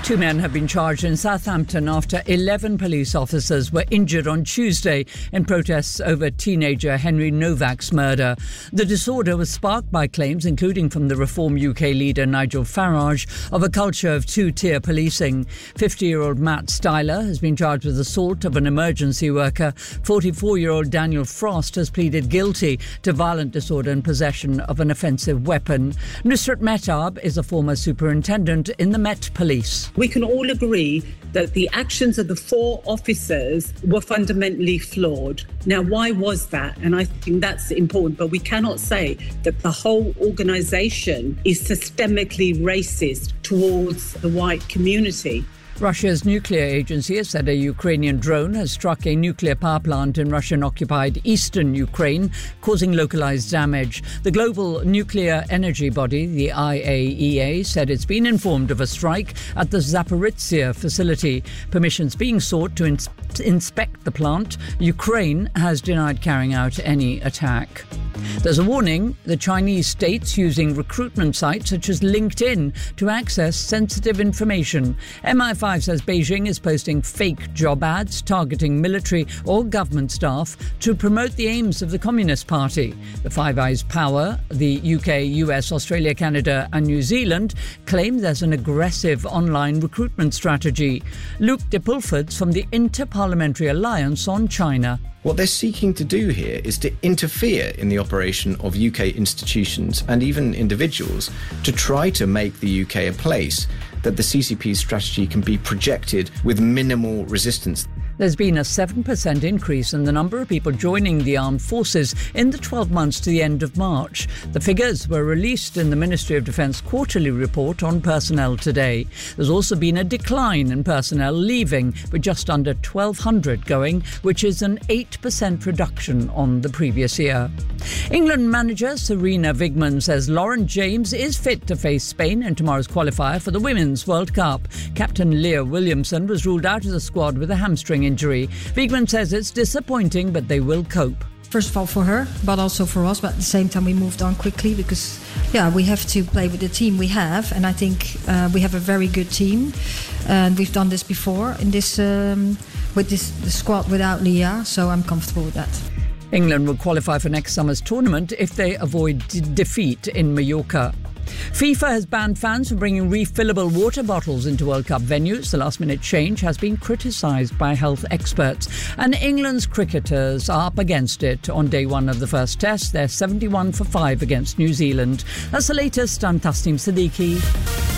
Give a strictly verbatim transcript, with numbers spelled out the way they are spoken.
Two men have been charged in Southampton after eleven police officers were injured on Tuesday in protests over teenager Henry Novak's murder. The disorder was sparked by claims, including from the Reform U K leader Nigel Farage, of a culture of two-tier policing. fifty-year-old Matt Styler has been charged with assault of an emergency worker. forty-four-year-old Daniel Frost has pleaded guilty to violent disorder and possession of an offensive weapon. Nusrat Mehtab is a former superintendent in the Met Police. We can all agree that the actions of the four officers were fundamentally flawed. Now, why was that? And I think that's important, but we cannot say that the whole organisation is systemically racist towards the white community. Russia's nuclear agency has said a Ukrainian drone has struck a nuclear power plant in Russian-occupied eastern Ukraine, causing localized damage. The global nuclear energy body, the I A E A, said it's been informed of a strike at the Zaporizhzhia facility. Permissions being sought to ins- inspect the plant. Ukraine has denied carrying out any attack. There's a warning: the Chinese state's using recruitment sites such as LinkedIn to access sensitive information. M I five says Beijing is posting fake job ads targeting military or government staff to promote the aims of the Communist Party. The Five Eyes power, the U K, U S, Australia, Canada and New Zealand, claim there's an aggressive online recruitment strategy. Luke de Pulford's from the Inter-Parliamentary Alliance on China. What they're seeking to do here is to interfere in the operation of U K institutions and even individuals to try to make the U K a place that the C C P's strategy can be projected with minimal resistance. There's been a seven percent increase in the number of people joining the armed forces in the twelve months to the end of March. The figures were released in the Ministry of Defence quarterly report on personnel today. There's also been a decline in personnel leaving, with just under twelve hundred going, which is an eight percent reduction on the previous year. England manager Sarina Wiegman says Lauren James is fit to face Spain in tomorrow's qualifier for the Women's World Cup. Captain Leah Williamson was ruled out of the squad with a hamstring injury. Wiegman says it's disappointing, but they will cope. First of all for her, but also for us. But at the same time, we moved on quickly because, yeah, we have to play with the team we have. And I think uh, we have a very good team. And we've done this before in this um, with this the squad without Leah. So I'm comfortable with that. England will qualify for next summer's tournament if they avoid d- defeat in Mallorca. FIFA has banned fans from bringing refillable water bottles into World Cup venues. The last-minute change has been criticised by health experts. And England's cricketers are up against it. On day one of the first test, they're seventy-one for five against New Zealand. That's the latest. I'm Tasneem Siddiqui.